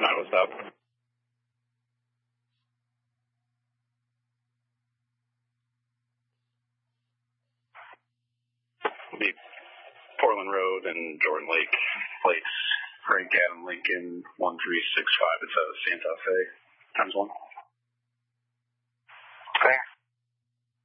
9, what's up? It'll be Portland Road and Jordan Lake Place. Frank Adam Lincoln 1365. It's Santa Fe ×1. Thanks.